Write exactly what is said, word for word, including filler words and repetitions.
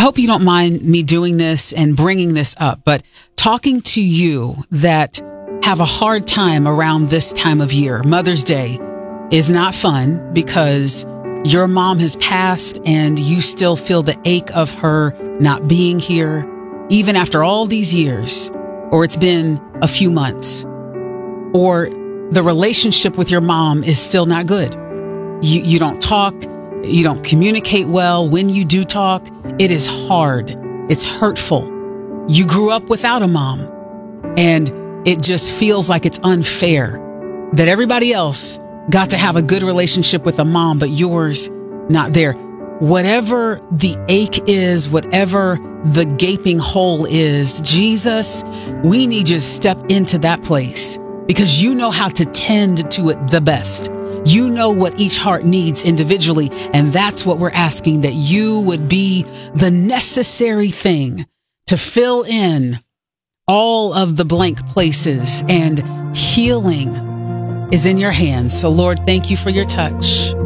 hope you don't mind me doing this and bringing this up, but talking to you that have a hard time around this time of year. Mother's Day is not fun because your mom has passed and you still feel the ache of her not being here, even after all these years, or it's been a few months, or the relationship with your mom is still not good. You, you don't talk, you don't communicate well. When you do talk, it is hard. It's hurtful. You grew up without a mom, and it just feels like it's unfair that everybody else got to have a good relationship with a mom, but yours not there. Whatever the ache is, whatever the gaping hole is, Jesus, we need you to step into that place because you know how to tend to it the best. You know what each heart needs individually, and that's what we're asking, that you would be the necessary thing to fill in all of the blank places, and healing is in your hands. So Lord, thank you for your touch.